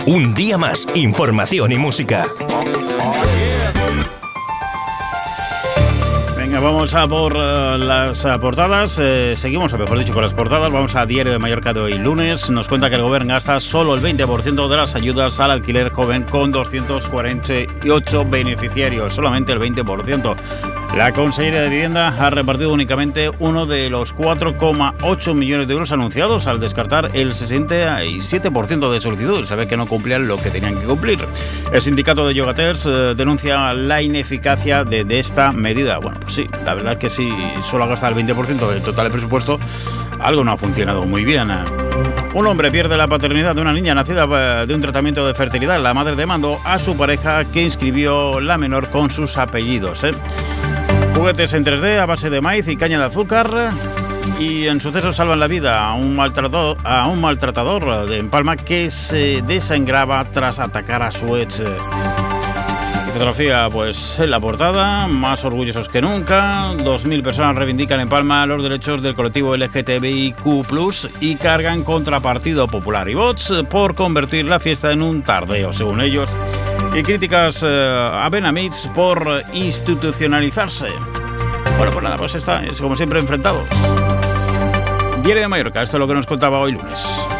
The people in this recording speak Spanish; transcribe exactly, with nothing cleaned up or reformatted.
Un día más, información y música. Venga, vamos a por uh, las uh, portadas. Eh, seguimos, o mejor dicho, con las portadas. Vamos a Diario de Mallorca de hoy lunes. Nos cuenta que el gobierno gasta solo el veinte por ciento de las ayudas al alquiler joven con doscientos cuarenta y ocho beneficiarios. Solamente el veinte por ciento. La Consellería de Vivienda ha repartido únicamente uno de los cuatro coma ocho millones de euros anunciados, al descartar el sesenta y siete por ciento de solicitudes. Sabe que no cumplían lo que tenían que cumplir. El sindicato de Llogaters eh, denuncia la ineficacia de, de esta medida. Bueno, pues sí, la verdad es que si solo gasta el veinte por ciento del total del presupuesto, algo no ha funcionado muy bien. Un hombre pierde la paternidad de una niña nacida de un tratamiento de fertilidad. La madre demandó a su pareja, que inscribió la menor con sus apellidos, ¿eh? Juguetes en tres D a base de maíz y caña de azúcar. Y en sucesos salvan la vida a un maltratador, a un maltratador de En Palma que se desangraba tras atacar a su ex. Y fotografía, pues en la portada, más orgullosos que nunca. Dos mil personas reivindican en Palma los derechos del colectivo L G T B I Q plus, y cargan contra Partido Popular y Vox por convertir la fiesta en un tardeo, según ellos. Y críticas eh, a Benamix por institucionalizarse. Bueno, pues nada, pues está, es como siempre, enfrentados. Diario de Mallorca, esto es lo que nos contaba hoy lunes.